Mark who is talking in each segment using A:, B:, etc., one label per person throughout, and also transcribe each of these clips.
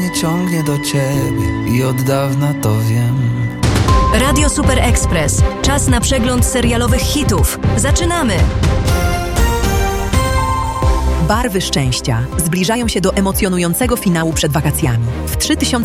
A: mnie ciągnie do ciebie i od dawna to wiem.
B: Radio Super Express. Czas na przegląd serialowych hitów. Zaczynamy!
C: Barwy szczęścia zbliżają się do emocjonującego finału przed wakacjami. W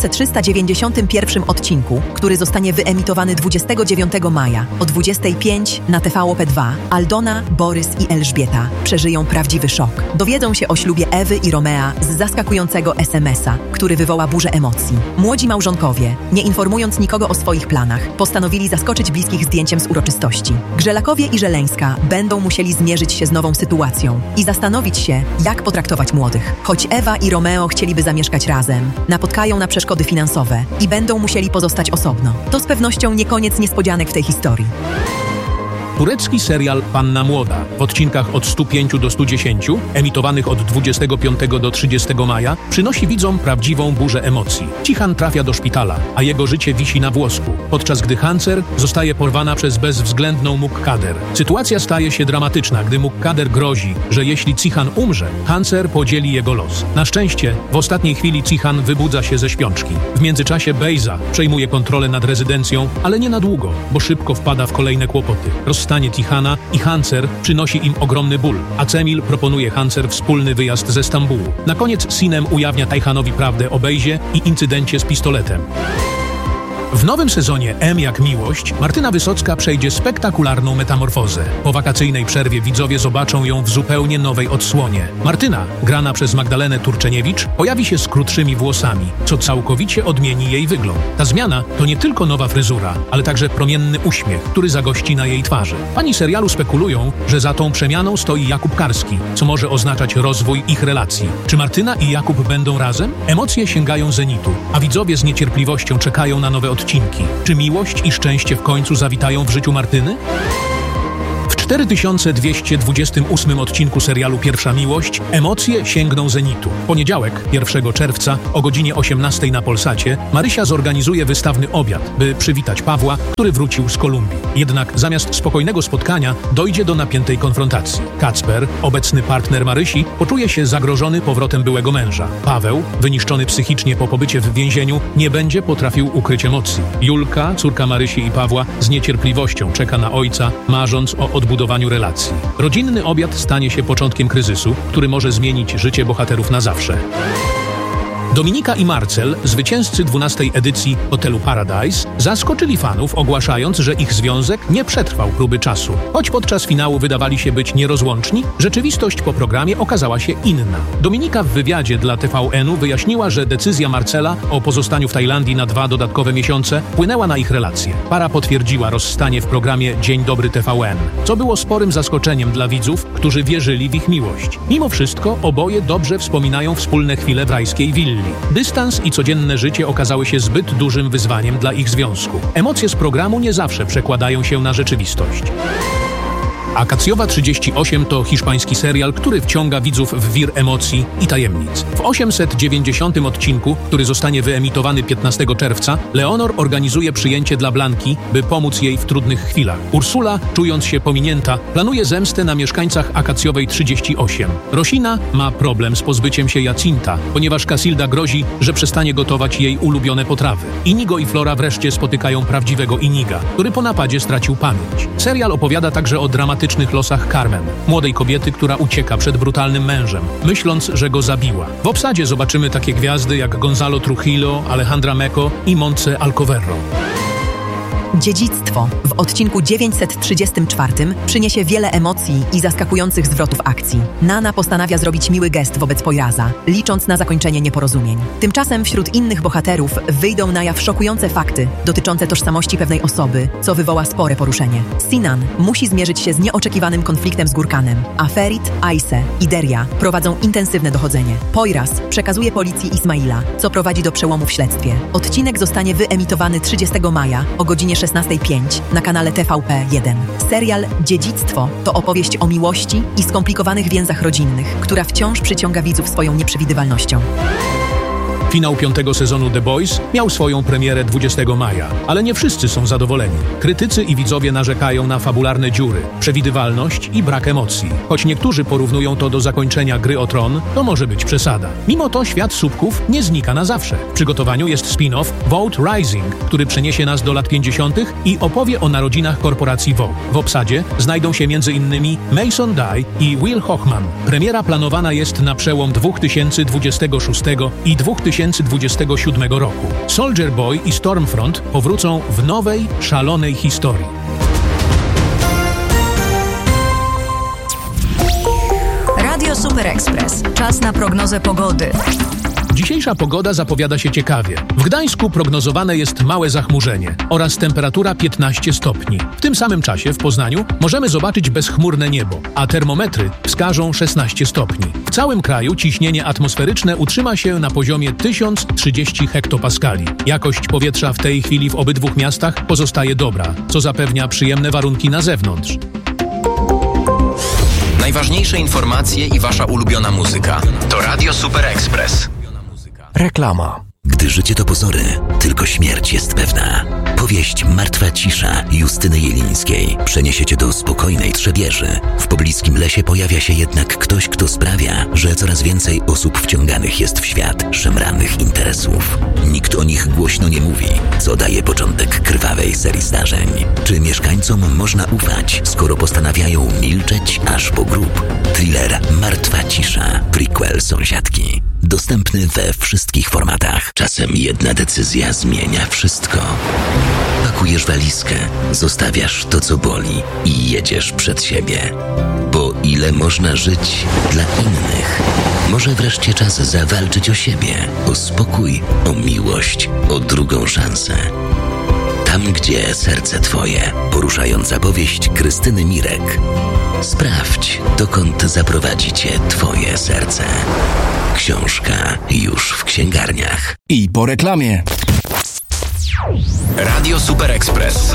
C: 3391 odcinku, który zostanie wyemitowany 29 maja o 25 na TVP2, Aldona, Borys i Elżbieta przeżyją prawdziwy szok. Dowiedzą się o ślubie Ewy i Romea z zaskakującego SMS-a, który wywoła burzę emocji. Młodzi małżonkowie, nie informując nikogo o swoich planach, postanowili zaskoczyć bliskich zdjęciem z uroczystości. Grzelakowie i Żeleńska będą musieli zmierzyć się z nową sytuacją i zastanowić się, jak potraktować młodych. Choć Ewa i Romeo chcieliby zamieszkać razem, napotkają na przeszkody finansowe i będą musieli pozostać osobno. To z pewnością nie koniec niespodzianek w tej historii.
D: Turecki serial Panna Młoda w odcinkach od 105 do 110, emitowanych od 25 do 30 maja, przynosi widzom prawdziwą burzę emocji. Cihan trafia do szpitala, a jego życie wisi na włosku, podczas gdy Hancer zostaje porwana przez bezwzględną Mukkader. Sytuacja staje się dramatyczna, gdy Mukkader grozi, że jeśli Cihan umrze, Hancer podzieli jego los. Na szczęście, w ostatniej chwili Cihan wybudza się ze śpiączki. W międzyczasie Bejza przejmuje kontrolę nad rezydencją, ale nie na długo, bo szybko wpada w kolejne kłopoty. Rozstanie Tihana i Hancer przynosi im ogromny ból, a Cemil proponuje Hancer wspólny wyjazd ze Stambułu. Na koniec Sinem ujawnia Tajhanowi prawdę o Bejzie i incydencie z pistoletem. W nowym sezonie M jak miłość Martyna Wysocka przejdzie spektakularną metamorfozę. Po wakacyjnej przerwie widzowie zobaczą ją w zupełnie nowej odsłonie. Martyna, grana przez Magdalenę Turczeniewicz, pojawi się z krótszymi włosami, co całkowicie odmieni jej wygląd. Ta zmiana to nie tylko nowa fryzura, ale także promienny uśmiech, który zagości na jej twarzy. Fani serialu spekulują, że za tą przemianą stoi Jakub Karski, co może oznaczać rozwój ich relacji. Czy Martyna i Jakub będą razem? Emocje sięgają zenitu, a widzowie z niecierpliwością czekają na nowe odcinki. Czy miłość i szczęście w końcu zawitają w życiu Martyny? W 4228 odcinku serialu Pierwsza Miłość emocje sięgną zenitu. W poniedziałek, 1 czerwca o godzinie 18 na Polsacie Marysia zorganizuje wystawny obiad, by przywitać Pawła, który wrócił z Kolumbii. Jednak zamiast spokojnego spotkania dojdzie do napiętej konfrontacji. Kacper, obecny partner Marysi, poczuje się zagrożony powrotem byłego męża. Paweł, wyniszczony psychicznie po pobycie w więzieniu, nie będzie potrafił ukryć emocji. Julka, córka Marysi i Pawła, z niecierpliwością czeka na ojca, marząc o odbudowaniu relacji. Rodzinny obiad stanie się początkiem kryzysu, który może zmienić życie bohaterów na zawsze. Dominika i Marcel, zwycięzcy 12. edycji Hotelu Paradise, zaskoczyli fanów, ogłaszając, że ich związek nie przetrwał próby czasu. Choć podczas finału wydawali się być nierozłączni, rzeczywistość po programie okazała się inna. Dominika w wywiadzie dla TVN-u wyjaśniła, że decyzja Marcela o pozostaniu w Tajlandii na 2 dodatkowe miesiące wpłynęła na ich relacje. Para potwierdziła rozstanie w programie Dzień Dobry TVN, co było sporym zaskoczeniem dla widzów, którzy wierzyli w ich miłość. Mimo wszystko oboje dobrze wspominają wspólne chwile w rajskiej willi. Dystans i codzienne życie okazały się zbyt dużym wyzwaniem dla ich związku. Emocje z programu nie zawsze przekładają się na rzeczywistość. Akacjowa 38 to hiszpański serial, który wciąga widzów w wir emocji i tajemnic. W 890 odcinku, który zostanie wyemitowany 15 czerwca, Leonor organizuje przyjęcie dla Blanki, by pomóc jej w trudnych chwilach. Ursula, czując się pominięta, planuje zemstę na mieszkańcach Akacjowej 38. Rosina ma problem z pozbyciem się Jacinta, ponieważ Casilda grozi, że przestanie gotować jej ulubione potrawy. Inigo i Flora wreszcie spotykają prawdziwego Iniga, który po napadzie stracił pamięć. Serial opowiada także o dramatycznych losach Carmen, młodej kobiety, która ucieka przed brutalnym mężem, myśląc, że go zabiła. W obsadzie zobaczymy takie gwiazdy jak Gonzalo Trujillo, Alejandra Meco i Montse Alcoverro.
C: Dziedzictwo w odcinku 934 przyniesie wiele emocji i zaskakujących zwrotów akcji. Nana postanawia zrobić miły gest wobec Poiraza, licząc na zakończenie nieporozumień. Tymczasem wśród innych bohaterów wyjdą na jaw szokujące fakty dotyczące tożsamości pewnej osoby, co wywoła spore poruszenie. Sinan musi zmierzyć się z nieoczekiwanym konfliktem z Gurkanem, a Ferit, Aise i Deria prowadzą intensywne dochodzenie. Poiraz przekazuje policji Ismaila, co prowadzi do przełomu w śledztwie. Odcinek zostanie wyemitowany 30 maja o godzinie 16:05 na kanale TVP1. Serial Dziedzictwo to opowieść o miłości i skomplikowanych więzach rodzinnych, która wciąż przyciąga widzów swoją nieprzewidywalnością.
D: Finał 5. sezonu The Boys miał swoją premierę 20 maja, ale nie wszyscy są zadowoleni. Krytycy i widzowie narzekają na fabularne dziury, przewidywalność i brak emocji. Choć niektórzy porównują to do zakończenia Gry o Tron, to może być przesada. Mimo to świat słupków nie znika na zawsze. W przygotowaniu jest spin-off Vogue Rising, który przeniesie nas do lat 50. i opowie o narodzinach korporacji Vogue. W obsadzie znajdą się m.in. Mason Dye i Will Hochman. Premiera planowana jest na przełom 2026 i 2027 roku. Soldier Boy i Stormfront powrócą w nowej, szalonej historii.
B: Radio Super Express. Czas na prognozę pogody.
D: Dzisiejsza pogoda zapowiada się ciekawie. W Gdańsku prognozowane jest małe zachmurzenie oraz temperatura 15 stopni. W tym samym czasie w Poznaniu możemy zobaczyć bezchmurne niebo, a termometry wskażą 16 stopni. W całym kraju ciśnienie atmosferyczne utrzyma się na poziomie 1030 hektopaskali. Jakość powietrza w tej chwili w obydwu miastach pozostaje dobra, co zapewnia przyjemne warunki na zewnątrz.
E: Najważniejsze informacje i wasza ulubiona muzyka to Radio Super Express.
F: Reklama.
G: Gdy życie to pozory, tylko śmierć jest pewna. Powieść Martwa cisza Justyny Jelińskiej przeniesie cię do spokojnej Trzebieży. W pobliskim lesie pojawia się jednak ktoś, kto sprawia, że coraz więcej osób wciąganych jest w świat szemranych interesów. Nikt o nich głośno nie mówi, co daje początek krwawej serii zdarzeń. Czy mieszkańcom można ufać, skoro postanawiają milczeć aż po grób? Thriller Martwa cisza, prequel Sąsiadki. Dostępny we wszystkich formatach. Czasem jedna decyzja zmienia wszystko. Pakujesz walizkę, zostawiasz to, co boli i jedziesz przed siebie. Bo ile można żyć dla innych? Może wreszcie czas zawalczyć o siebie, o spokój, o miłość, o drugą szansę. Tam, gdzie serce twoje. Poruszająca powieść Krystyny Mirek. Sprawdź, dokąd zaprowadzi cię twoje serce. Książka już w księgarniach.
F: I po reklamie.
E: Radio Super Express.